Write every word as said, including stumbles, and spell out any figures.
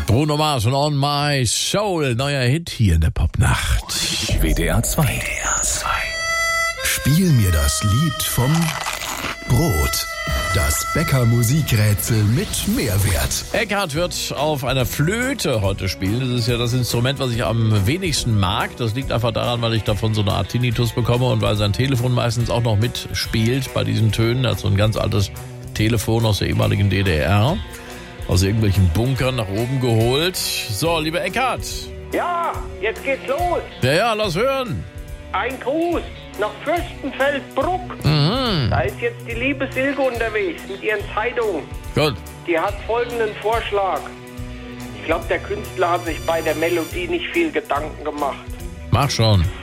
Bruno Mars und On My Soul, neuer Hit hier in der Popnacht. W D R zwei. W D R zwei. Spiel mir das Lied vom Brot. Das Bäcker-Musikrätsel mit Mehrwert. Eckhard wird auf einer Flöte heute spielen. Das ist ja das Instrument, was ich am wenigsten mag. Das liegt einfach daran, weil ich davon so eine Art Tinnitus bekomme und weil sein Telefon meistens auch noch mitspielt bei diesen Tönen. Er hat so ein ganz altes Telefon aus der ehemaligen D D R. Aus irgendwelchen Bunkern nach oben geholt. So, lieber Eckhard. Ja, jetzt geht's los. Ja, ja, lass hören. Ein Gruß nach Fürstenfeldbruck. Mhm. Da ist jetzt die liebe Silke unterwegs mit ihren Zeitungen. Gut. Die hat folgenden Vorschlag. Ich glaube, der Künstler hat sich bei der Melodie nicht viel Gedanken gemacht. Mach schon.